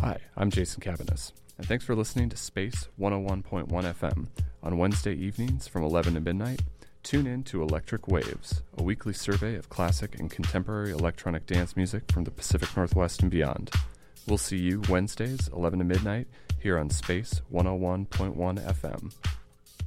Hi, I'm Jason Cabanis, and thanks for listening to Space 101.1 FM. On Wednesday evenings from 11 to midnight, tune in to Electric Waves, a weekly survey of classic and contemporary electronic dance music from the Pacific Northwest and beyond. We'll see you Wednesdays, 11 to midnight, here on Space 101.1 FM.